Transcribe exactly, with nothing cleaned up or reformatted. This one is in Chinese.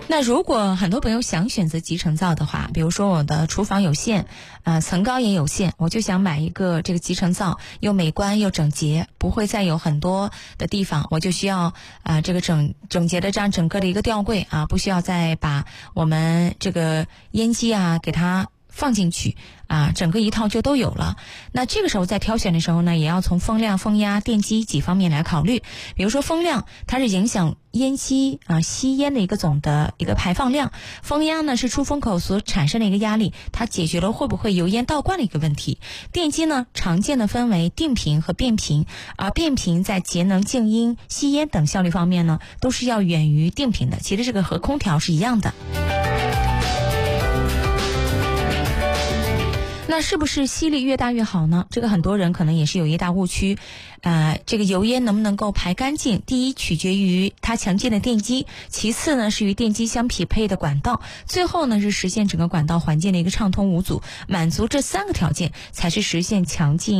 那如果很多朋友想选择集成灶的话，比如说我的厨房有限，呃，层高也有限，我就想买一个这个集成灶，又美观又整洁，不会再有很多的地方，我就需要啊、呃、这个整整洁的这样整个的一个吊柜啊，不需要再把我们这个烟机啊给它放进去啊，整个一套就都有了。那这个时候在挑选的时候呢，也要从风量、风压、电机几方面来考虑。比如说风量，它是影响烟机啊吸烟的一个总的一个排放量；风压呢是出风口所产生的一个压力，它解决了会不会油烟倒灌的一个问题。电机呢常见的分为定频和变频，而变频在节能、静音、吸烟等效率方面呢，都是要远于定频的。其实这个和空调是一样的。那是不是吸力越大越好呢？这个很多人可能也是有一大误区。呃，这个油烟能不能够排干净，第一取决于它强劲的电机，其次呢是与电机相匹配的管道，最后呢是实现整个管道环境的一个畅通无阻。满足这三个条件，才是实现强劲